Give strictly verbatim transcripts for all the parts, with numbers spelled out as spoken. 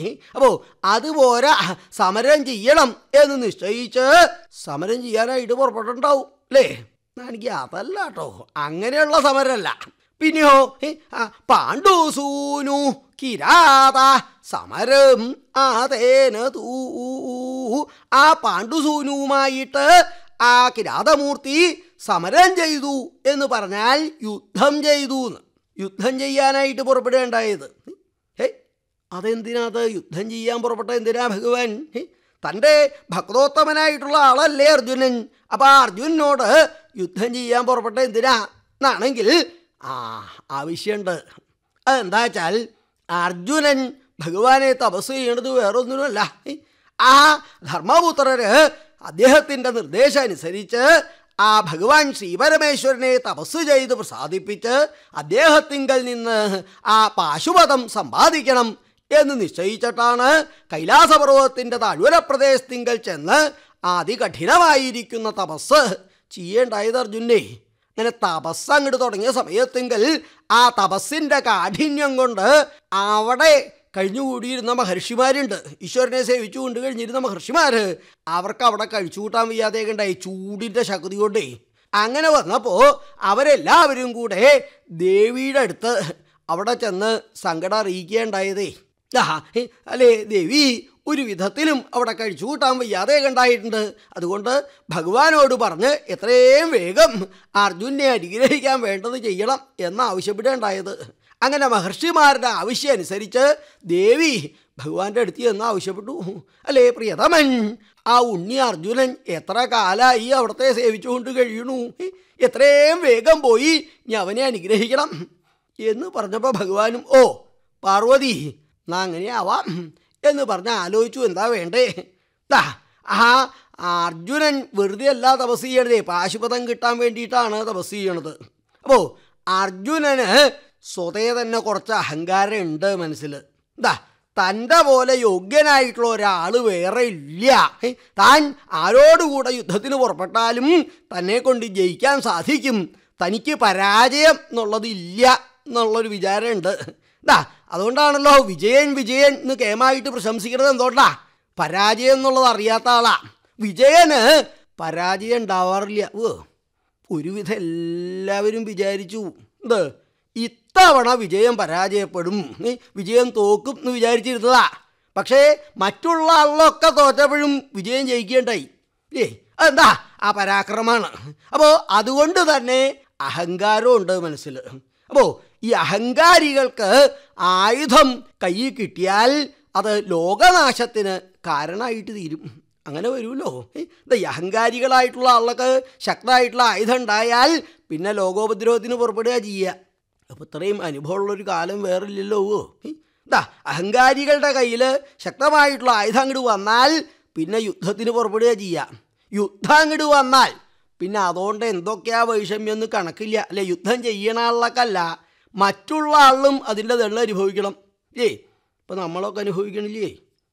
അപ്പോൾ അതുപോലെ സമരം ചെയ്യണം എന്ന് നിശ്ചയിച്ച് സമരം ചെയ്യാനായിട്ട് പുറപ്പെട്ടുണ്ടാവും അല്ലേ? എനിക്ക് അതല്ല കേട്ടോ, അങ്ങനെയുള്ള സമരമല്ല. പിന്നെയോ പാണ്ഡുസൂനു കിരാത സമരം ആതേന തൂ, ആ പാണ്ഡുസൂനുവുമായിട്ട് ആ കിരാതമൂർത്തി സമരം ചെയ്തു എന്ന് പറഞ്ഞാൽ യുദ്ധം ചെയ്തു എന്ന്. യുദ്ധം ചെയ്യാനായിട്ട് പുറപ്പെടുകയുണ്ടായത്. ഏ അതെന്തിനാത് യുദ്ധം ചെയ്യാൻ പുറപ്പെട്ട എന്തിനാ ഭഗവാൻ? തൻ്റെ ഭക്തോത്തമനായിട്ടുള്ള ആളല്ലേ അർജുനൻ. അപ്പം ആ അർജുനനോട് യുദ്ധം ചെയ്യാൻ പുറപ്പെട്ട എന്തിനാ എന്നാണെങ്കിൽ ആ ആവശ്യമുണ്ട്. അതെന്താ വെച്ചാൽ അർജുനൻ ഭഗവാനെ തപസ് ചെയ്യണത് വേറൊന്നിനുമല്ല. ആ ധർമ്മപുത്രര് അദ്ദേഹത്തിൻ്റെ നിർദ്ദേശം അനുസരിച്ച് ആ ഭഗവാൻ ശ്രീപരമേശ്വരനെ തപസ് ചെയ്ത് പ്രസാദിപ്പിച്ച് അദ്ദേഹത്തിങ്കൽ നിന്ന് ആ പാശുപതം സമ്പാദിക്കണം എന്ന് നിശ്ചയിച്ചിട്ടാണ് കൈലാസപർവ്വതത്തിൻ്റെ താഴ്വര പ്രദേശത്തിങ്കൽ ചെന്ന് അതികഠിനമായിരിക്കുന്ന തപസ് ചെയ്യേണ്ടായത് അർജുനെ. അങ്ങനെ തപസ് അങ്ങോട്ട് തുടങ്ങിയ സമയത്തെങ്കിൽ ആ തപസ്സിൻ്റെ കാഠിന്യം കൊണ്ട് അവിടെ കഴിഞ്ഞുകൂടിയിരുന്ന മഹർഷിമാരുണ്ട്, ഈശ്വരനെ സേവിച്ചു കൊണ്ട് കഴിഞ്ഞിരുന്ന മഹർഷിമാർ, അവർക്ക് അവിടെ കഴിച്ചു കൂട്ടാൻ വയ്യാതെയൊക്കെ ഉണ്ടായി ചൂടിൻ്റെ ശക്തി കൊണ്ടേ. അങ്ങനെ വന്നപ്പോൾ അവരെല്ലാവരും കൂടെ ദേവിയുടെ അടുത്ത് അവിടെ ചെന്ന് സങ്കടം അറിയിക്കുകയുണ്ടായതേ. ആ അല്ലേ ദേവി, ഒരു വിധത്തിലും അവിടെ കഴിച്ചു കൂട്ടാൻ വയ്യാതെ ഉണ്ടായിട്ടുണ്ട്. അതുകൊണ്ട് ഭഗവാനോട് പറഞ്ഞ് എത്രയും വേഗം അർജുനെ അനുഗ്രഹിക്കാൻ വേണ്ടത് ചെയ്യണം എന്നാവശ്യപ്പെടുകയുണ്ടായത്. അങ്ങനെ മഹർഷിമാരുടെ ആവശ്യം അനുസരിച്ച് ദേവി ഭഗവാന്റെ അടുത്ത് എന്ന് ആവശ്യപ്പെട്ടു. അല്ലേ പ്രിയതമൻ, ആ ഉണ്ണി അർജുനൻ എത്ര കാലമായി അവിടത്തെ സേവിച്ചുകൊണ്ട് കഴിയണു, എത്രയും വേഗം പോയി ഞാൻ അവനെ അനുഗ്രഹിക്കണം എന്ന് പറഞ്ഞപ്പോൾ ഭഗവാനും ഓ പാർവതി എന്നാ അങ്ങനെയാവാം എന്ന് പറഞ്ഞ് ആലോചിച്ചു എന്താ വേണ്ടേ. ആ അർജുനൻ വെറുതെ അല്ല തപസ് ചെയ്യണതേ, പാശുപതം കിട്ടാൻ വേണ്ടിയിട്ടാണ് തപസ് ചെയ്യണത്. അപ്പോൾ അർജുനന് സ്വതേ തന്നെ കുറച്ച് അഹങ്കാരം ഉണ്ട് മനസ്സിൽ. എന്താ തൻ്റെ പോലെ യോഗ്യനായിട്ടുള്ള ഒരാൾ വേറെ ഇല്ല. താൻ ആരോടുകൂടെ യുദ്ധത്തിന് പുറപ്പെട്ടാലും തന്നെ കൊണ്ട് ജയിക്കാൻ സാധിക്കും, തനിക്ക് പരാജയം എന്നുള്ളതില്ല എന്നുള്ളൊരു വിചാരമുണ്ട്. എന്താ അതുകൊണ്ടാണല്ലോ വിജയൻ വിജയൻ എന്ന് കേമായിട്ട് പ്രശംസിക്കുന്നത്. എന്തുകൊണ്ടാ? പരാജയം എന്നുള്ളത് അറിയാത്ത ആളാ. വിജയന് പരാജയം ഉണ്ടാവാറില്ല. ഓ ഒരുവിധം എല്ലാവരും വിചാരിച്ചു എന്ത് ഇത്തവണ വിജയം പരാജയപ്പെടും, വിജയം തോക്കും എന്ന് വിചാരിച്ചിരുന്നതാ. പക്ഷേ മറ്റുള്ള ആളിലൊക്കെ തോറ്റപ്പോഴും വിജയം ജയിക്കേണ്ടായി. ഏ അതെന്താ? ആ പരാക്രമമാണ്. അപ്പോൾ അതുകൊണ്ട് തന്നെ അഹങ്കാരമുണ്ട് മനസ്സിൽ. അപ്പോൾ ഈ അഹങ്കാരികൾക്ക് ആയുധം കയ്യിൽ കിട്ടിയാൽ അത് ലോകനാശത്തിന് കാരണമായിട്ട് തീരും. അങ്ങനെ വരുമല്ലോ. ഈ അഹങ്കാരികളായിട്ടുള്ള ആളുകൾക്ക് ശക്തമായിട്ടുള്ള ആയുധം ഉണ്ടായാൽ പിന്നെ ലോകോപദ്രവത്തിന് പുറപ്പെടുക ചെയ്യുക. അപ്പോൾ ഇത്രയും അനുഭവമുള്ളൊരു കാലം വേറില്ലല്ലോ. എന്താ അഹങ്കാരികളുടെ കയ്യിൽ ശക്തമായിട്ടുള്ള ആയുധം അങ്ങോട്ട് വന്നാൽ പിന്നെ യുദ്ധത്തിന് പുറപ്പെടുക ചെയ്യുക. യുദ്ധം അങ്ങോട്ട് വന്നാൽ പിന്നെ അതുകൊണ്ട് എന്തൊക്കെയാ വൈഷമ്യം എന്ന് കണക്കില്ല. അല്ലെ യുദ്ധം ചെയ്യണ ആളിലൊക്കെയല്ല മറ്റുള്ള ആളിലും അതിൻ്റെ ദണ്ണം അനുഭവിക്കണം. ഏയ് ഇപ്പം നമ്മളൊക്കെ അനുഭവിക്കണില്ലേ?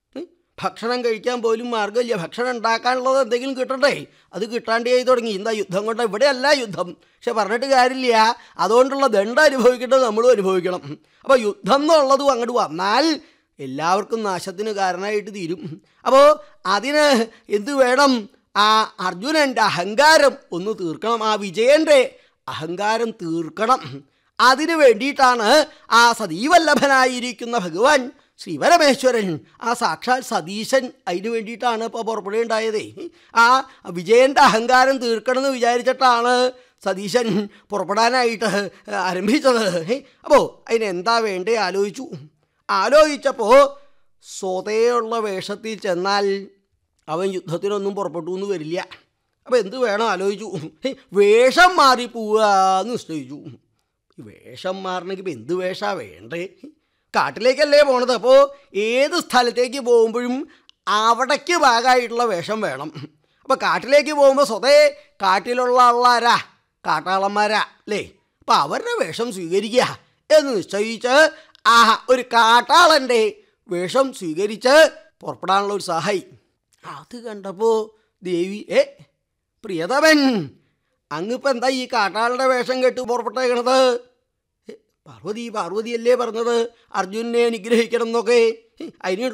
ഭക്ഷണം കഴിക്കാൻ പോലും മാർഗ്ഗമില്ല. ഭക്ഷണം ഉണ്ടാക്കാനുള്ളത് എന്തെങ്കിലും കിട്ടണ്ടേ, അത് കിട്ടാണ്ടേ തുടങ്ങി. എന്താ യുദ്ധം കൊണ്ട്? ഇവിടെയല്ല യുദ്ധം, പക്ഷെ പറഞ്ഞിട്ട് കാര്യമില്ല. അതുകൊണ്ടുള്ള ദണ്ഡം അനുഭവിക്കേണ്ടത് നമ്മളും അനുഭവിക്കണം. അപ്പോൾ യുദ്ധം എന്നുള്ളതും അങ്ങോട്ട് വന്നാൽ എല്ലാവർക്കും നാശത്തിന് കാരണമായിട്ട് തീരും. അപ്പോൾ അതിന് എന്ത് വേണം? ആ അർജുനൻ്റെ അഹങ്കാരം ഒന്ന് തീർക്കണം, ആ വിജയൻ്റെ അഹങ്കാരം തീർക്കണം. അതിനു വേണ്ടിയിട്ടാണ് ആ സതീവല്ലഭനായിരിക്കുന്ന ഭഗവാൻ ശ്രീപരമേശ്വരൻ, ആ സാക്ഷാൽ സതീശൻ, അതിനു വേണ്ടിയിട്ടാണ് ഇപ്പോൾ പുറപ്പെടുകയുണ്ടായതേ. ആ വിജയൻ്റെ അഹങ്കാരം തീർക്കണമെന്ന് വിചാരിച്ചിട്ടാണ് സതീശൻ പുറപ്പെടാനായിട്ട് ആരംഭിച്ചത്. അപ്പോൾ അതിനെന്താ വേണ്ടേ ആലോചിച്ചു. ആലോചിച്ചപ്പോൾ സ്വതയുള്ള വേഷത്തിൽ ചെന്നാൽ അവൻ യുദ്ധത്തിനൊന്നും പുറപ്പെട്ടു എന്ന് വരില്ല. അപ്പോൾ എന്ത് വേണം ആലോചിച്ചു. വേഷം മാറി പോവുക എന്ന് നിശ്ചയിച്ചു. വേഷം മാറണമെങ്കിൽ ഇപ്പം എന്ത് വേഷമാണ് വേണ്ടേ? കാട്ടിലേക്കല്ലേ പോണത്. അപ്പോൾ ഏത് സ്ഥലത്തേക്ക് പോകുമ്പോഴും അവിടേക്ക് ഭാഗമായിട്ടുള്ള വേഷം വേണം. അപ്പോൾ കാട്ടിലേക്ക് പോകുമ്പോൾ സ്വതേ കാട്ടിലുള്ള ആളാരാ? കാട്ടാളന്മാരാ അല്ലേ? അപ്പോൾ അവരുടെ വേഷം സ്വീകരിക്കുക എന്ന് നിശ്ചയിച്ച് ആ ഒരു കാട്ടാളൻ്റെ വേഷം സ്വീകരിച്ച് പുറപ്പെടാനുള്ള ഒരു സഹായി. അത് കണ്ടപ്പോൾ ദേവി ഏ പ്രിയതമൻ, അങ്ങിപ്പോൾ എന്താ ഈ കാട്ടാളുടെ വേഷം കെട്ട് പുറപ്പെട്ടേക്കണത്? പാർവതി പാർവതിയല്ലേ പറഞ്ഞത് അർജുനെ അനുഗ്രഹിക്കണം എന്നൊക്കെ. അതിന്